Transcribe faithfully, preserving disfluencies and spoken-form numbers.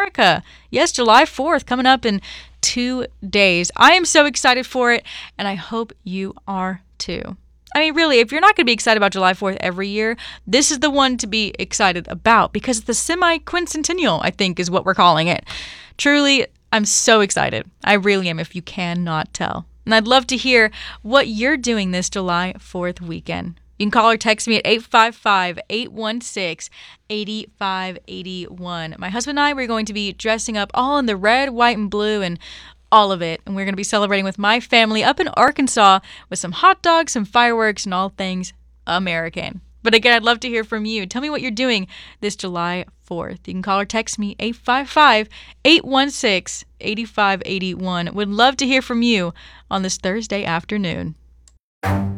America. Yes, July fourth, coming up in two days. I am so excited for it, and I hope you are too. I mean, really, if you're not going to be excited about July fourth every year, this is the one to be excited about because the semi-quincentennial, I think, is what we're calling it. Truly, I'm so excited. I really am, if you cannot tell. And I'd love to hear what you're doing this July fourth weekend. You can call or text me at eight five five, eight one six, eight five eight one. My husband and I, we're going to be dressing up all in the red, white, and blue and all of it. And we're going to be celebrating with my family up in Arkansas with some hot dogs, some fireworks, and all things American. But again, I'd love to hear from you. Tell me what you're doing this July fourth. You can call or text me eight five five, eight one six, eight five eight one. Would love to hear from you on this Thursday afternoon.